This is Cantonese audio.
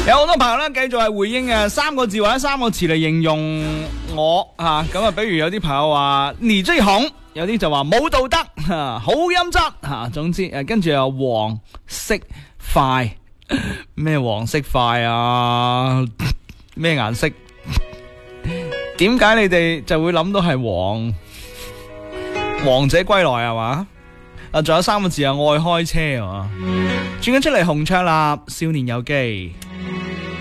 有好多朋友咧，繼續係回應3個字或者3個詞嚟形容我吓，咁比如有啲朋友話你最紅，有啲就話冇道德好陰質吓，總之跟住有黃色快，咩黃色快啊？咩顏色？點解你哋就會諗到係王者歸來係嘛？仲有3個字啊，愛開車係嘛？轉緊出嚟紅卓立，少年有機。